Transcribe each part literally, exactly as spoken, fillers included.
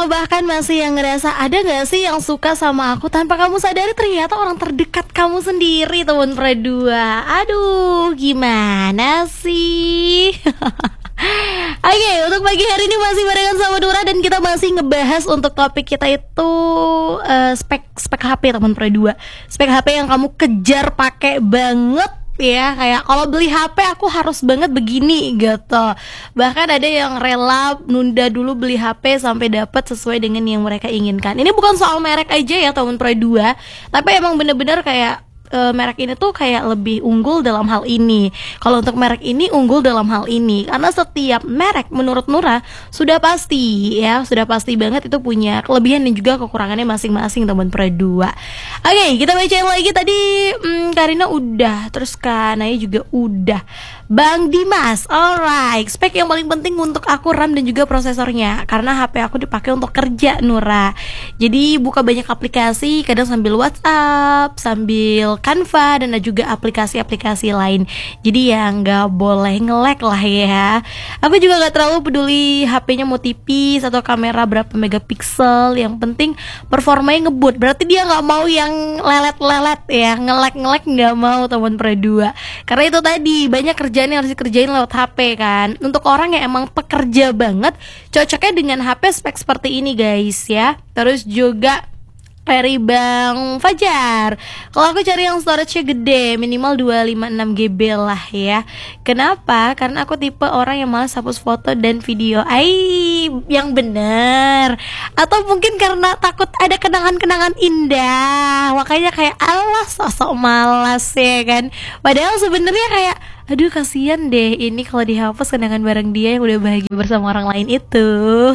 atau bahkan masih yang ngerasa ada gak sih yang suka sama aku tanpa kamu sadari ternyata orang terdekat kamu sendiri, teman Pradua. Aduh, gimana sih? Oke, okay, untuk pagi hari ini masih barengan sama Nura dan kita masih ngebahas untuk topik kita itu uh, spek spek H P, teman Pradua. Spek H P yang kamu kejar pakai banget ya, kayak kalau beli H P aku harus banget begini gitu. Bahkan ada yang rela nunda dulu beli H P sampai dapat sesuai dengan yang mereka inginkan. Ini bukan soal merek aja ya teman Pradua, tapi emang bener-bener kayak Uh, merek ini tuh kayak lebih unggul dalam hal ini. Kalau untuk merek ini unggul dalam hal ini karena setiap merek menurut Nura sudah pasti ya, sudah pasti banget itu punya kelebihan dan juga kekurangannya masing-masing teman Pradua. Oke, okay, kita bacain lagi tadi. hmm, Karina udah, terus Kanaya juga udah. Bang Dimas, alright. Spek yang paling penting untuk aku RAM dan juga prosesornya, karena H P aku dipakai untuk kerja Nura. Jadi buka banyak aplikasi, kadang sambil WhatsApp, sambil Canva dan ada juga aplikasi-aplikasi lain. Jadi ya nggak boleh nge-lag lah ya. Aku juga nggak terlalu peduli H P-nya mau tipis atau kamera berapa megapiksel, yang penting performanya ngebut. Berarti dia nggak mau yang lelet-lelet ya, nge-lag-nge-lag nggak mau teman Pradua. Karena itu tadi banyak kerjaan yang harus dikerjain lewat H P kan. Untuk orang yang emang pekerja banget, cocoknya dengan H P spek seperti ini guys ya. Terus juga dari Bang Fajar, kalau aku cari yang storage-nya gede, minimal dua ratus lima puluh enam giga lah ya. Kenapa? Karena aku tipe orang yang malas hapus foto dan video. Ai, yang bener. Atau mungkin karena takut ada kenangan-kenangan indah, makanya kayak alah sosok malas ya kan. Padahal sebenarnya kayak aduh kasihan deh ini kalau dihapus kenangan bareng dia yang udah bahagia bersama orang lain itu.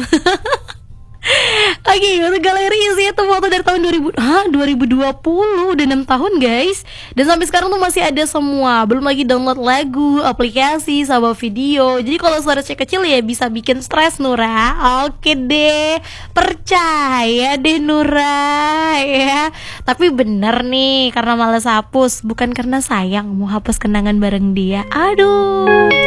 Oke, okay, galeri isi itu foto dari tahun dua ribu, hah, dua ribu dua puluh, udah enam tahun guys. Dan sampai sekarang tuh masih ada semua. Belum lagi download lagu, aplikasi, sama video. Jadi kalau storage kecil ya bisa bikin stres Nura. Oke deh, percaya deh Nura ya. Tapi bener nih, karena malas hapus, bukan karena sayang mau hapus kenangan bareng dia. Aduh.